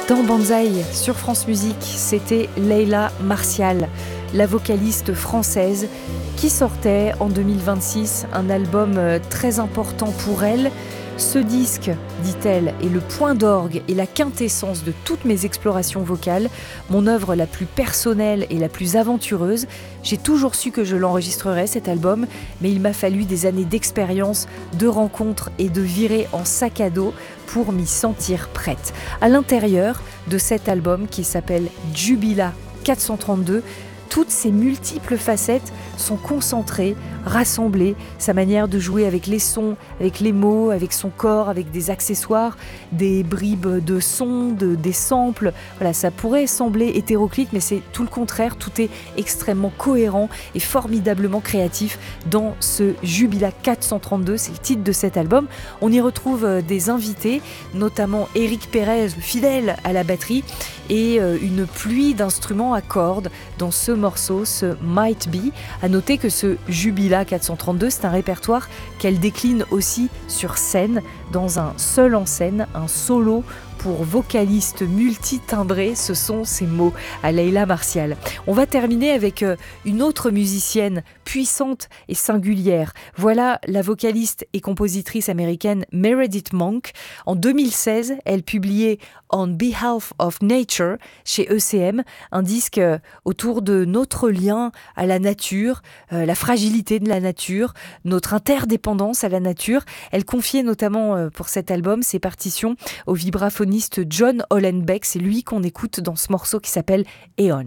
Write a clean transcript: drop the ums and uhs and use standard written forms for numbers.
Dans Banzai, sur France Musique, c'était Leila Martial, la vocaliste française qui sortait en 2026 un album très important pour elle. Ce disque, dit-elle, est le point d'orgue et la quintessence de toutes mes explorations vocales, mon œuvre la plus personnelle et la plus aventureuse. J'ai toujours su que je l'enregistrerais, cet album, mais il m'a fallu des années d'expérience, de rencontres et de virées en sac à dos pour m'y sentir prête. À l'intérieur de cet album qui s'appelle Jubila 432, toutes ces multiples facettes sont concentrées, rassemblées, sa manière de jouer avec les sons, avec les mots, avec son corps, avec des accessoires, des bribes de sons, des samples. Voilà, ça pourrait sembler hétéroclite, mais c'est tout le contraire. Tout est extrêmement cohérent et formidablement créatif dans ce Jubila 432, c'est le titre de cet album. On y retrouve des invités, notamment Eric Pérez, le fidèle à la batterie, et une pluie d'instruments à cordes dans ce morceau, ce Might Be. À noter que ce Jubila 432, c'est un répertoire qu'elle décline aussi sur scène, dans un seul en scène, un solo pour vocaliste multitimbré, ce sont ses mots à Leila Martial. On va terminer avec une autre musicienne puissante et singulière. Voilà la vocaliste et compositrice américaine Meredith Monk. En 2016, elle publiait On Behalf of Nature chez ECM, un disque autour de notre lien à la nature, la fragilité de la nature, notre interdépendance à la nature. Elle confiait notamment pour cet album ses partitions au vibraphoniste John Hollenbeck. C'est lui qu'on écoute dans ce morceau qui s'appelle Eon.